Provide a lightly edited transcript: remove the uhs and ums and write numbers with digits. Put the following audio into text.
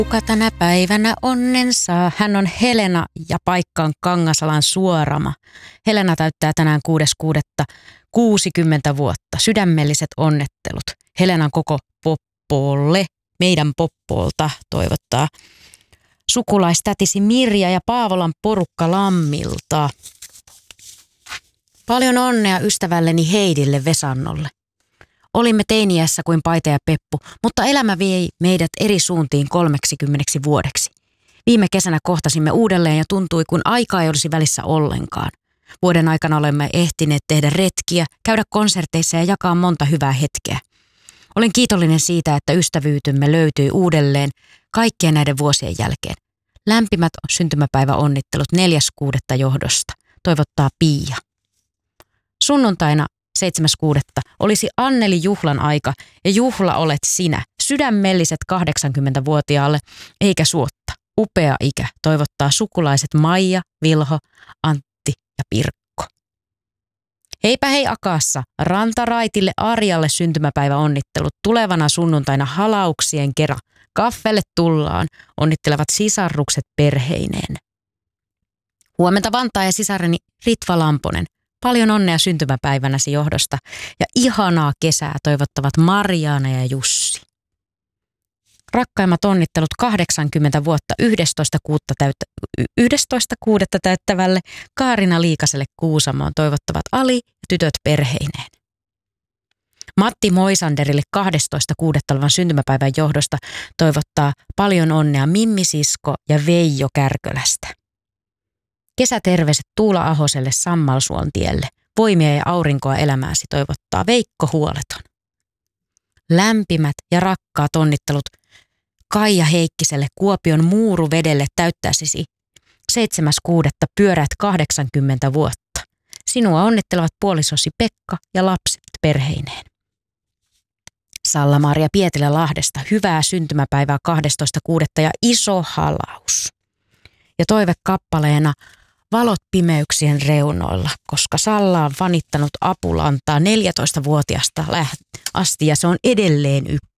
Kuka tänä päivänä onnen saa? Hän on Helena ja paikka on Kangasalan Suorama. Helena täyttää tänään 6.6. 60 vuotta. Sydämelliset onnettelut. Helenan koko Poppoolle, meidän Poppoolta toivottaa sukulaistätisi Mirja ja Paavolan porukka Lammilta. Paljon onnea ystävälleni Heidille Vesannolle. Olimme teiniässä kuin Paita ja Peppu, mutta elämä vei meidät eri suuntiin 30 vuodeksi. Viime kesänä kohtasimme uudelleen ja tuntui, kun aikaa ei olisi välissä ollenkaan. Vuoden aikana olemme ehtineet tehdä retkiä, käydä konserteissa ja jakaa monta hyvää hetkeä. Olen kiitollinen siitä, että ystävyytymme löytyi uudelleen kaikkien näiden vuosien jälkeen. Lämpimät syntymäpäiväonnittelut 4.6. johdosta, toivottaa Pia. Sunnuntaina 7.6. olisi Anneli juhlan aika ja juhla olet sinä. Sydämelliset 80-vuotiaalle eikä suotta. Upea ikä, toivottaa sukulaiset Maija, Vilho, Antti ja Pirkko. Heipä hei Akaassa, Rantaraitille Arjalle syntymäpäiväonnittelut tulevana sunnuntaina halauksien kera. Kaffelle tullaan, onnittelevat sisarrukset perheineen. Huomenta Vantaa ja sisareni Ritva Lamponen. Paljon onnea syntymäpäivänäsi johdosta ja ihanaa kesää toivottavat Marjaana ja Jussi. Rakkaimmat onnittelut 80 vuotta 11.6. täyttävälle Kaarina Liikaselle Kuusamoon toivottavat Ali ja tytöt perheineen. Matti Moisanderille 12.6. olevan syntymäpäivän johdosta toivottaa paljon onnea Mimmi Sisko ja Veijo Kärkölästä. Kesäterveiset Tuula Ahoselle Sammalsuontielle. Voimia ja aurinkoa elämääsi toivottaa Veikko Huoleton. Lämpimät ja rakkaat onnittelut Kaija Heikkiselle Kuopion Muuruvedelle täyttäisisi 7.6. pyöräät 80 vuotta. Sinua onnittelevat puolisosi Pekka ja lapset perheineen. Salla-Maria Pietilä Lahdesta hyvää syntymäpäivää 12.6. ja iso halaus. Ja toivekappaleena Valot pimeyksien reunoilla, koska Salla on fanittanut Apulantaa 14-vuotiaasta asti ja se on edelleen